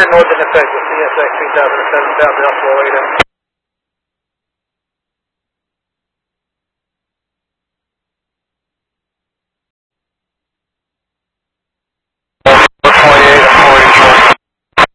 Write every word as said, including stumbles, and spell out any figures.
Northern Effect with C S X three thousand seven, South Alpha Waiting.